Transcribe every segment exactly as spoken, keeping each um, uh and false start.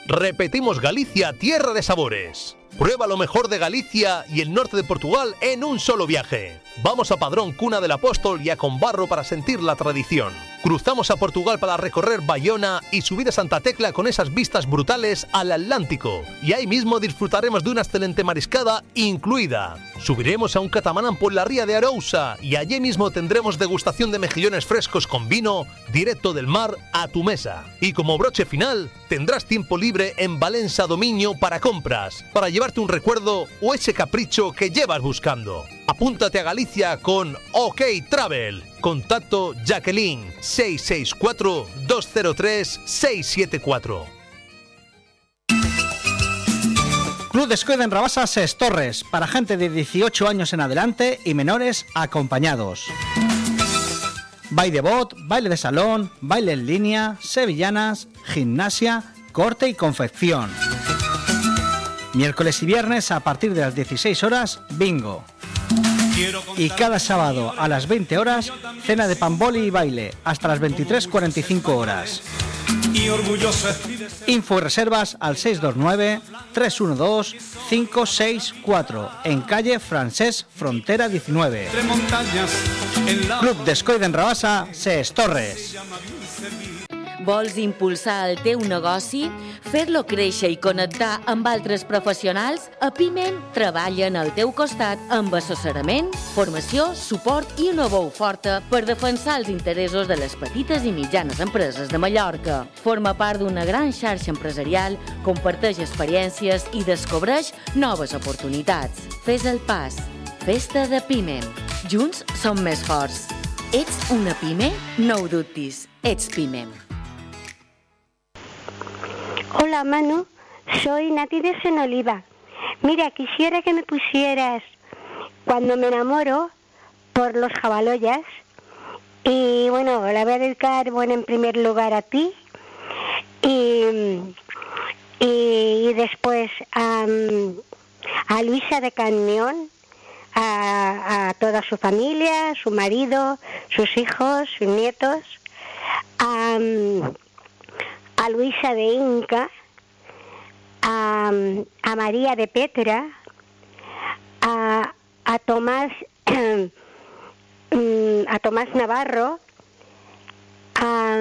Repetimos Galicia, tierra de sabores. Prueba lo mejor de Galicia y el norte de Portugal en un solo viaje. Vamos a Padrón, cuna del apóstol, y a Combarro para sentir la tradición. Cruzamos a Portugal para recorrer Bayona y subir a Santa Tecla con esas vistas brutales al Atlántico. Y ahí mismo disfrutaremos de una excelente mariscada incluida. Subiremos a un catamarán por la ría de Arousa y allí mismo tendremos degustación de mejillones frescos con vino directo del mar a tu mesa. Y como broche final, tendrás tiempo libre en Valencia Dominio para compras, para llevarte un recuerdo o ese capricho que llevas buscando. Apúntate a Galicia con OK Travel. Contacto Jacqueline seis seis cuatro, dos cero tres, seis siete cuatro. Club Descoide en Rabasa Ses Torres, para gente de dieciocho años en adelante y menores acompañados. Baile de bot, baile de salón, baile en línea, sevillanas, gimnasia, corte y confección. Miércoles y viernes a partir de las dieciséis horas, bingo. Y cada sábado a las veinte horas, cena de pamboli y baile, hasta las veintitrés cuarenta y cinco horas. Info y reservas al seis dos nueve, tres uno dos, cinco seis cuatro, en calle Francesc Frontera diecinueve. Club Descoide en Rabassa, Ses Torres. Vols impulsar el teu negoci? Fer-lo créixer i connectar amb altres professionals? A Pimem treballen al teu costat amb assessorament, formació, suport i una veu forta per defensar els interessos de les petites i mitjanes empreses de Mallorca. Forma part d'una gran xarxa empresarial, comparteix experiències i descobreix noves oportunitats. Fes el pas. Festa de Pimem. Junts som més forts. Ets una pime? No ho dubtis. Ets Pimem. Hola Manu, soy Nati de Senoliva. Mira, quisiera que me pusieras Cuando me enamoro por los Jabaloyas. Y bueno, la voy a dedicar, bueno, en primer lugar a ti. Y, y, y después a, a Luisa de Canmeón, a, a toda su familia, su marido, sus hijos, sus nietos. A, a Luisa de Inca, a, a María de Petra, a, a Tomás a Tomás Navarro, a,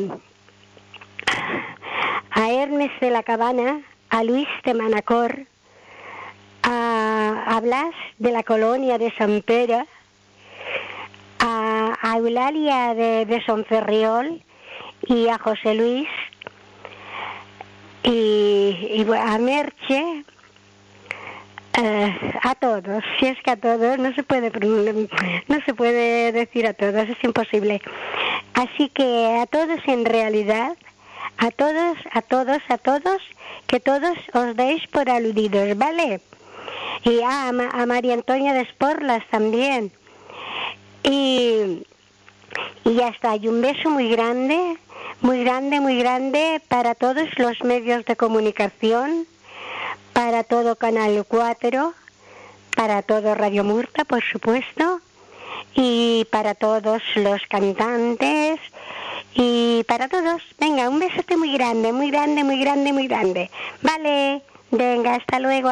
a Ernest de la Cabana, a Luis de Manacor, a, a Blas de la Colonia de San Pere, a, a Eulalia de, de Sonferriol y a José Luis, y, y a Merche, uh, a todos. Si es que a todos no se puede no se puede decir a todos, es imposible. Así que a todos en realidad, a todos, a todos, a todos, que todos os deis por aludidos, ¿vale? Y a, a María Antonia de Esporlas también. Y, y ya está, y un beso muy grande, muy grande, muy grande para todos los medios de comunicación, para todo Canal cuatro, para todo Radio Murta, por supuesto, y para todos los cantantes, y para todos. Venga, un besote muy grande, muy grande, muy grande, muy grande. Vale, venga, hasta luego.